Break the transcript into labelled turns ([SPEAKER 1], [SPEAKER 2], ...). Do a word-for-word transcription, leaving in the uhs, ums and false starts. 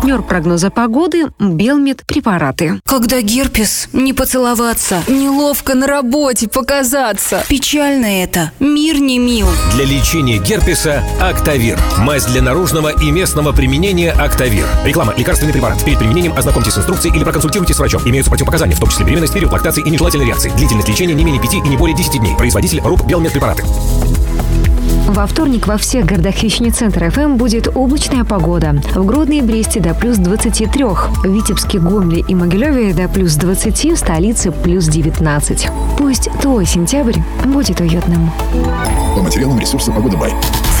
[SPEAKER 1] Партнер прогноза погоды – Белмед препараты.
[SPEAKER 2] Когда герпес, не поцеловаться, неловко на работе показаться. Печально это, мир не мил.
[SPEAKER 3] Для лечения герпеса Актавир. Мазь для наружного и местного применения Актавир. Реклама. Лекарственный препарат. Перед применением ознакомьтесь с инструкцией или проконсультируйтесь с врачом. Имеются противопоказания, в том числе беременность, период лактации и нежелательной реакции. Длительность лечения не менее пяти и не более десяти дней. Производитель РУП Белмед препараты.
[SPEAKER 1] Во вторник во всех городах вещания центра эф эм будет облачная погода. В Гродно и Бресте до плюс двадцати трёх, в Витебске, Гомеле и Могилеве до плюс двадцати, в столице плюс девятнадцать. Пусть твой сентябрь будет уютным.
[SPEAKER 4] По материалам ресурса «Погода Бай».